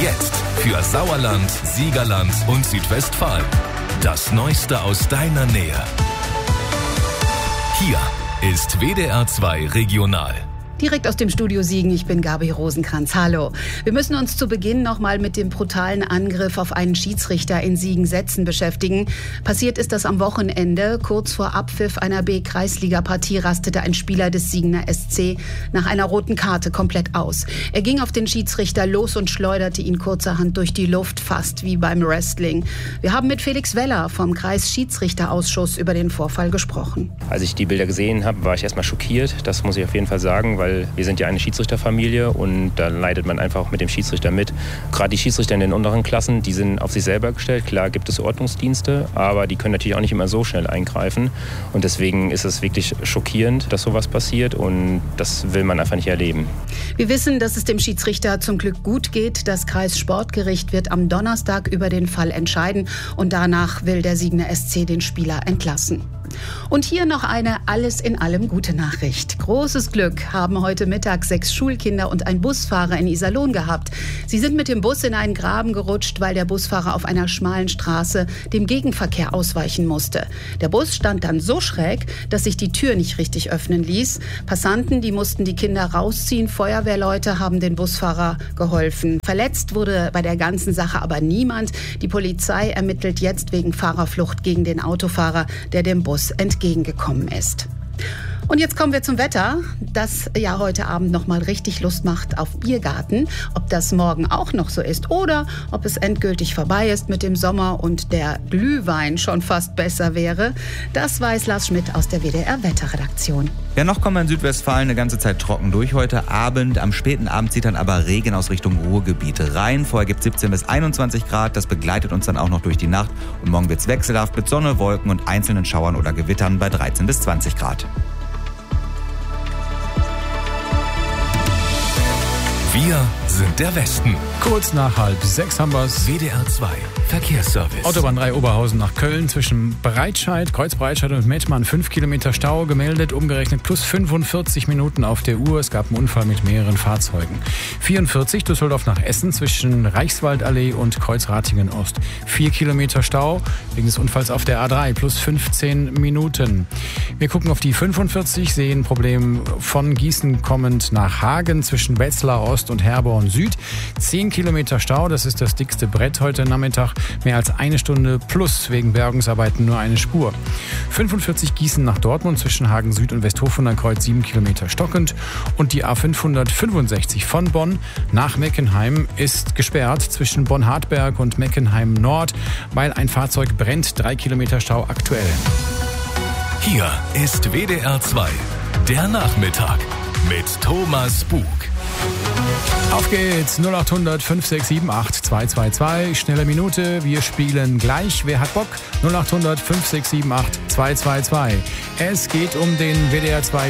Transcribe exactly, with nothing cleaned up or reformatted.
Jetzt für Sauerland, Siegerland und Südwestfalen. Das Neueste aus deiner Nähe. Hier ist W D R zwei Regional. Direkt aus dem Studio Siegen, ich bin Gabi Rosenkranz. Hallo. Wir müssen uns zu Beginn nochmal mit dem brutalen Angriff auf einen Schiedsrichter in Siegen-Setzen beschäftigen. Passiert ist das am Wochenende. Kurz vor Abpfiff einer B-Kreisliga-Partie rastete ein Spieler des Siegener S C nach einer roten Karte komplett aus. Er ging auf den Schiedsrichter los und schleuderte ihn kurzerhand durch die Luft, fast wie beim Wrestling. Wir haben mit Felix Weller vom Kreisschiedsrichterausschuss über den Vorfall gesprochen. Als ich die Bilder gesehen habe, war ich erstmal schockiert. Das muss ich auf jeden Fall sagen, weil wir sind ja eine Schiedsrichterfamilie und da leidet man einfach auch mit dem Schiedsrichter mit. Gerade die Schiedsrichter in den unteren Klassen, die sind auf sich selber gestellt. Klar gibt es Ordnungsdienste, aber die können natürlich auch nicht immer so schnell eingreifen. Und deswegen ist es wirklich schockierend, dass sowas passiert und das will man einfach nicht erleben. Wir wissen, dass es dem Schiedsrichter zum Glück gut geht. Das Kreissportgericht wird am Donnerstag über den Fall entscheiden und danach will der Siegener S C den Spieler entlassen. Und hier noch eine alles in allem gute Nachricht. Großes Glück haben heute Mittag sechs Schulkinder und ein Busfahrer in Iserlohn gehabt. Sie sind mit dem Bus in einen Graben gerutscht, weil der Busfahrer auf einer schmalen Straße dem Gegenverkehr ausweichen musste. Der Bus stand dann so schräg, dass sich die Tür nicht richtig öffnen ließ. Passanten, die mussten die Kinder rausziehen. Feuerwehrleute haben den Busfahrer geholfen. Verletzt wurde bei der ganzen Sache aber niemand. Die Polizei ermittelt jetzt wegen Fahrerflucht gegen den Autofahrer, der dem Bus entgegengekommen ist. Und jetzt kommen wir zum Wetter, das ja heute Abend noch mal richtig Lust macht auf Biergarten. Ob das morgen auch noch so ist oder ob es endgültig vorbei ist mit dem Sommer und der Glühwein schon fast besser wäre, das weiß Lars Schmidt aus der W D R-Wetterredaktion. Ja, noch kommen wir in Südwestfalen eine ganze Zeit trocken durch heute Abend. Am späten Abend zieht dann aber Regen aus Richtung Ruhrgebiet rein. Vorher gibt es siebzehn bis einundzwanzig Grad. Das begleitet uns dann auch noch durch die Nacht. Und morgen wird es wechselhaft mit Sonne, Wolken und einzelnen Schauern oder Gewittern bei dreizehn bis zwanzig Grad. Wir sind der Westen. Kurz nach halb sechs haben wir's. W D R zwei Verkehrsservice. Autobahn drei Oberhausen nach Köln zwischen Breitscheid, Kreuz Breitscheid und Mettmann. fünf Kilometer Stau gemeldet, umgerechnet plus fünfundvierzig Minuten auf der Uhr. Es gab einen Unfall mit mehreren Fahrzeugen. vierundvierzig Düsseldorf nach Essen zwischen Reichswaldallee und Kreuz Ratingen Ost. vier Kilometer Stau wegen des Unfalls auf der A drei, plus fünfzehn Minuten. Wir gucken auf die fünfundvierzig, sehen Problem von Gießen kommend nach Hagen zwischen Wetzlar Ost und Herborn Süd. zehn Kilometer Stau, das ist das dickste Brett heute Nachmittag. Mehr als eine Stunde plus wegen Bergungsarbeiten nur eine Spur. fünfundvierzig Gießen nach Dortmund zwischen Hagen Süd und Westhofen am Kreuz sieben Kilometer stockend. Und die A fünfhundertfünfundsechzig von Bonn nach Meckenheim ist gesperrt zwischen Bonn-Hartberg und Meckenheim Nord, weil ein Fahrzeug brennt. drei Kilometer Stau aktuell. Hier ist W D R zwei, der Nachmittag mit Thomas Bug. Auf geht's, null acht hundert fünf sechs sieben acht zwei zwei zwei, schnelle Minute, wir spielen gleich. Wer hat Bock? null acht hundert fünf sechs sieben acht zwei zwei zwei. Es geht um den W D R zwei